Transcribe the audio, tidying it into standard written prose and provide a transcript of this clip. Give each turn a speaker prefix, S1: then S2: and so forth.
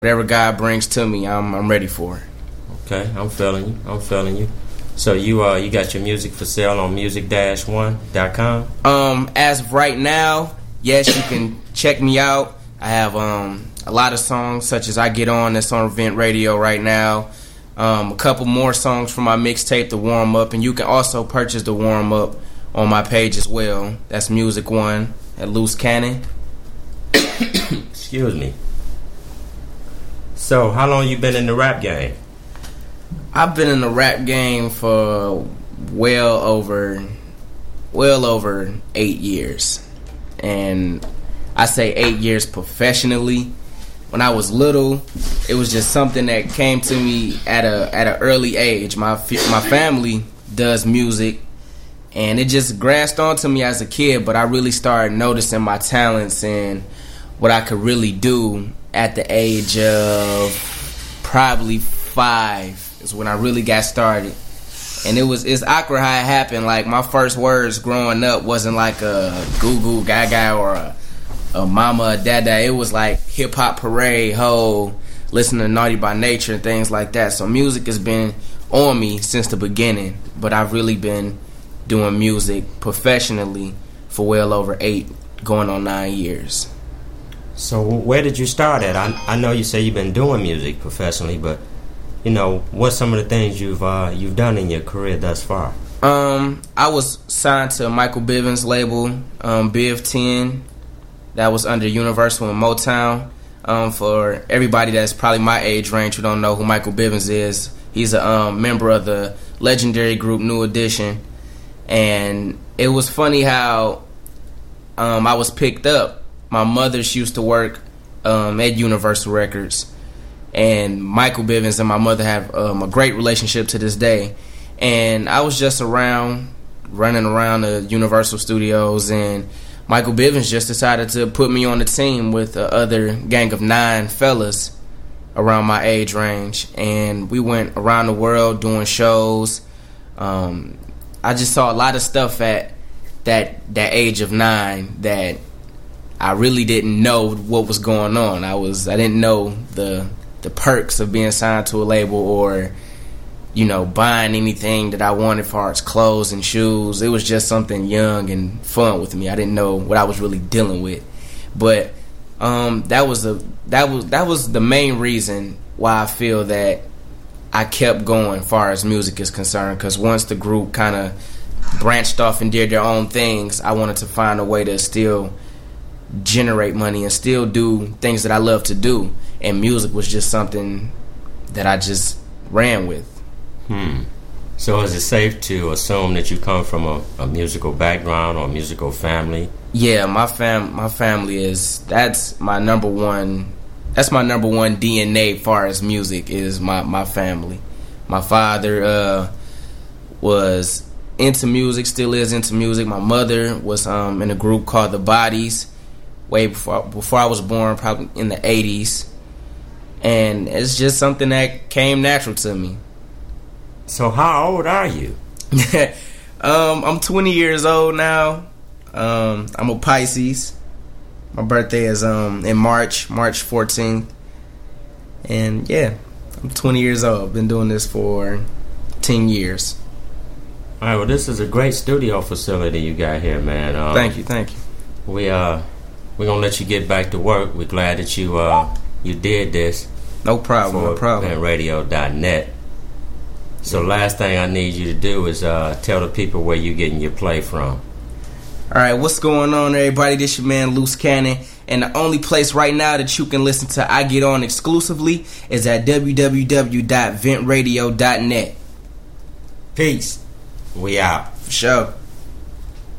S1: whatever God brings to me, I'm ready for it.
S2: Okay, I'm feeling you. So you got your music for sale on music-one.com?
S1: As of right now, yes, you can check me out. I have a lot of songs such as I Get On that's on Vent Radio right now. A couple more songs from my mixtape, The Warm Up, and you can also purchase The Warm Up on my page as well. That's Music One at Loose Cannon.
S2: Excuse me. So, how long you been in the rap game?
S1: I've been in the rap game for well over 8 years. And I say 8 years professionally. When I was little, it was just something that came to me at an early age. My family does music, and it just grasped onto me as a kid, but I really started noticing my talents and what I could really do at the age of probably 5 is when I really got started. And it's awkward how it happened. Like, my first words growing up wasn't like a goo goo gaga or a mama, a dada. It was like hip hop parade, ho, listening to Naughty by Nature and things like that. So music has been on me since the beginning, but I've really been doing music professionally for well over 8, going on 9 years.
S2: So where did you start at? I know you say you've been doing music professionally, but what's some of the things you've done in your career thus far?
S1: I was signed to Michael Bivins' label, Biv 10. That was under Universal and Motown. For everybody that's probably my age range who don't know who Michael Bivins is, he's a member of the legendary group New Edition. And it was funny how I was picked up. My mother, she used to work at Universal Records. And Michael Bivins and my mother have a great relationship to this day. And I was just running around the Universal Studios, and Michael Bivins just decided to put me on the team with the other gang of 9 fellas around my age range. And we went around the world doing shows. I just saw a lot of stuff at that age of 9 that I really didn't know what was going on. I didn't know the perks of being signed to a label or buying anything that I wanted as far as clothes and shoes. It was just something young and fun with me. I didn't know what I was really dealing with. But that was the main reason why I feel that I kept going as far as music is concerned, because once the group kind of branched off and did their own things, I wanted to find a way to still generate money and still do things that I love to do. And music was just something that I just ran with.
S2: So is it safe to assume that you come from a musical background or a musical family?
S1: Yeah, my family that's my number one DNA as far as music is my family. My father was into music, still is into music. My mother was in a group called The Bodies way before I was born, probably in the 80s. And it's just something that came natural to me.
S2: So how old are you?
S1: I'm 20 years old now. I'm a Pisces. My birthday is in March 14th. And yeah, I'm 20 years old. Been doing this for 10 years.
S2: All right, well, this is a great studio facility you got here, man.
S1: Thank you.
S2: We're gonna let you get back to work. We're glad that you did this.
S1: No problem.
S2: VentRadio.net. So last thing I need you to do is tell the people where you're getting your play from.
S1: Alright, what's going on, everybody? This your man Loose Cannon, and the only place right now that you can listen to I Get On exclusively is at www.ventradio.net.
S2: Peace. We out.
S1: For sure.